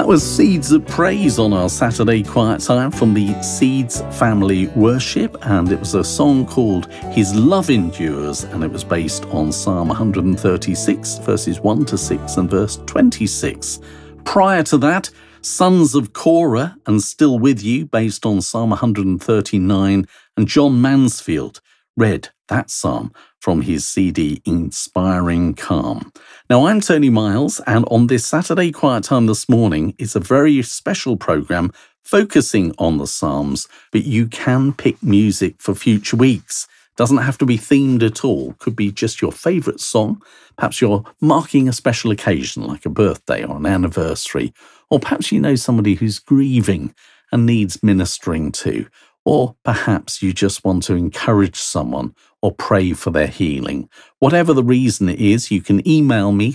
That was Seeds of Praise on our Saturday Quiet Time from the Seeds Family Worship, and it was a song called His Love Endures, and it was based on Psalm 136, verses 1 to 6 and verse 26. Prior to that, Sons of Korah and Still With You, based on Psalm 139, and John Mansfield read that psalm from his CD Inspiring Calm. Now, I'm Tony Miles, and on this Saturday Quiet Time this morning, it's a very special programme focusing on the Psalms, but you can pick music for future weeks. Doesn't have to be themed at all. Could be just your favourite song. Perhaps you're marking a special occasion like a birthday or an anniversary, or perhaps you know somebody who's grieving and needs ministering to. Or perhaps you just want to encourage someone or pray for their healing. Whatever the reason it is, you can email me,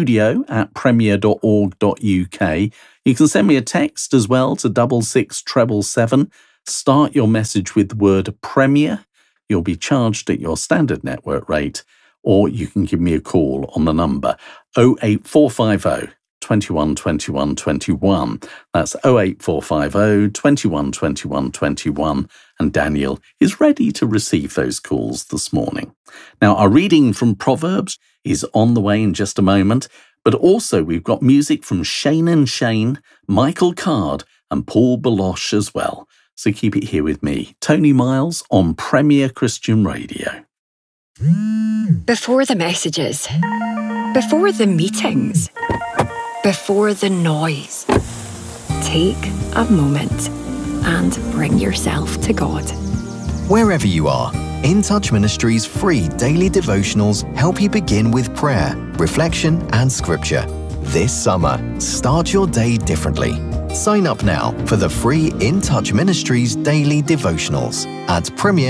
studio@premier.org.uk. You can send me a text as well to 66777. Start your message with the word Premier. You'll be charged at your standard network rate, or you can give me a call on the number 08450 21 21 21. That's 08450 21 21 21. And Daniel is ready to receive those calls this morning. Now, our reading from Proverbs is on the way in just a moment, but also we've got music from Shane and Shane, Michael Card, and Paul Baloche as well. So keep it here with me, Tony Miles, on Premier Christian Radio. Before the messages, before the meetings, before the noise, take a moment and bring yourself to God. Wherever you are, In Touch Ministries' free daily devotionals help you begin with prayer, reflection, and scripture. This summer, start your day differently. Sign up now for the free In Touch Ministries daily devotionals at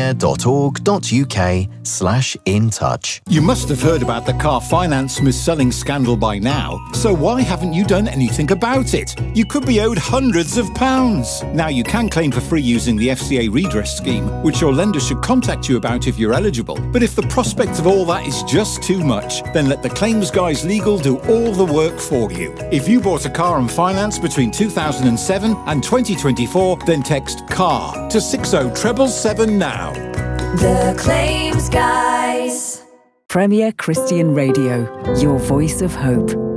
premier.org.uk/intouch. You must have heard about the car finance mis-selling scandal by now, so why haven't you done anything about it? You could be owed hundreds of pounds. Now you can claim for free using the FCA redress scheme, which your lender should contact you about if you're eligible. But if the prospect of all that is just too much, then let the Claims Guys Legal do all the work for you. If you bought a car on finance between 2007 and 2024, then text CAR to 60777 now. The Claims Guys. Premier Christian Radio, your voice of hope.